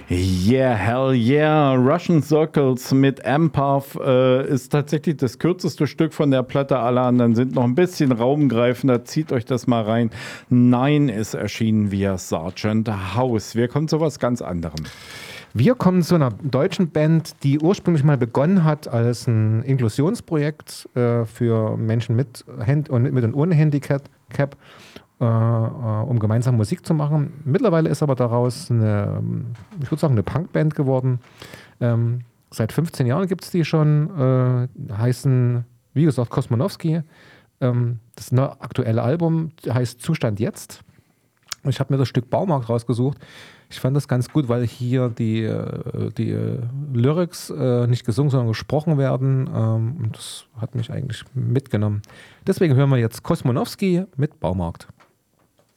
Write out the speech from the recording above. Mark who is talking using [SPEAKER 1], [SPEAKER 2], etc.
[SPEAKER 1] Yeah, hell yeah. Russian Circles mit Empath ist tatsächlich das kürzeste Stück von der Platte. Alle anderen sind noch ein bisschen raumgreifender. Zieht euch das mal rein. Nein ist erschienen via Sergeant House. Wir kommen zu was ganz anderem.
[SPEAKER 2] Wir kommen zu einer deutschen Band, die ursprünglich mal begonnen hat als ein Inklusionsprojekt für Menschen mit und ohne Handicap, um gemeinsam Musik zu machen. Mittlerweile ist aber daraus ich würde sagen, eine Punkband geworden. Seit 15 Jahren gibt es die schon, heißen, wie gesagt, Kosmonowski. Das aktuelle Album heißt Zustand jetzt. Ich habe mir das Stück Baumarkt rausgesucht. Ich fand das ganz gut, weil hier die Lyrics nicht gesungen, sondern gesprochen werden. Und das hat mich eigentlich mitgenommen. Deswegen hören wir jetzt Kosmonowski mit Baumarkt.